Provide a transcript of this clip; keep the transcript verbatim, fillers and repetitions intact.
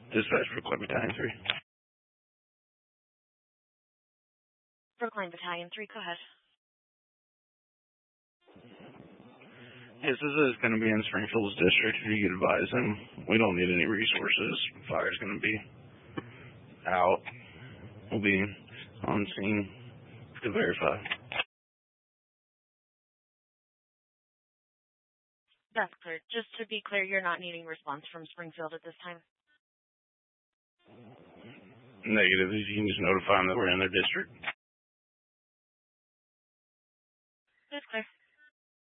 Dispatch Brookline Battalion three. Brookline Battalion three, go ahead. Yes, this is going to be in Springfield's district. If you could advise them, we don't need any resources. Fire's going to be out. We'll be on scene to verify. That's clear. Just to be clear, you're not needing response from Springfield at this time? Negative. You can just notify them that we're in their district.